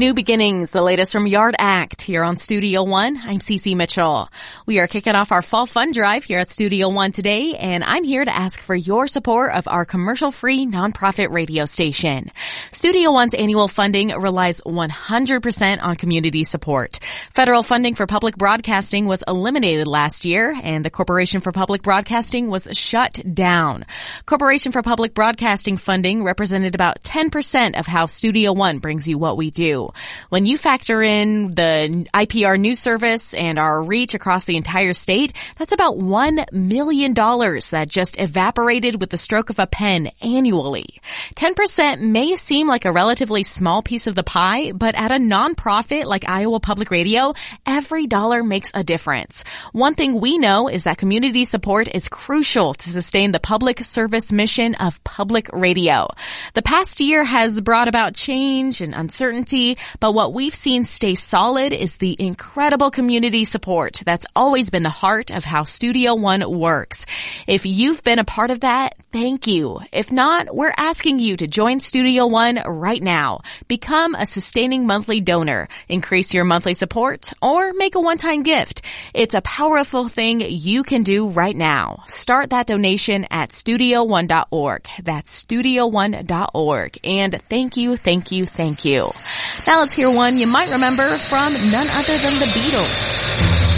New beginnings, the latest from Yard Act here on Studio One. I'm Cece Mitchell. We are kicking off our fall fund drive here at Studio One today, and I'm here to ask for your support of our commercial-free nonprofit radio station. Studio One's annual funding relies 100% on community support. Federal funding for public broadcasting was eliminated last year, and the Corporation for Public Broadcasting was shut down. Corporation for Public Broadcasting funding represented about 10% of how Studio One brings you what we do. When you factor in the IPR news service and our reach across the entire state, that's about $1 million that just evaporated with the stroke of a pen annually. 10% may seem like a relatively small piece of the pie, but at a nonprofit like Iowa Public Radio, every dollar makes a difference. One thing we know is that community support is crucial to sustain the public service mission of public radio. The past year has brought about change and uncertainty, but what we've seen stay solid is the incredible community support that's always been the heart of how Studio One works. If you've been a part of that, thank you. If not, we're asking you to join Studio One right now. Become a sustaining monthly donor, increase your monthly support, or make a one-time gift. It's a powerful thing you can do right now. Start that donation at studio1.org. That's studio1.org. And thank you, thank you, thank you. Now let's hear one you might remember from none other than the Beatles.